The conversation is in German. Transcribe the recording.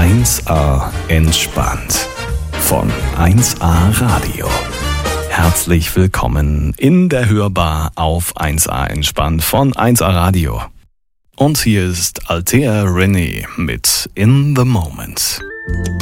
1A entspannt von 1A Radio. Herzlich willkommen in der Hörbar auf 1A entspannt von 1A Radio. Und hier ist Althea René mit In the Moment.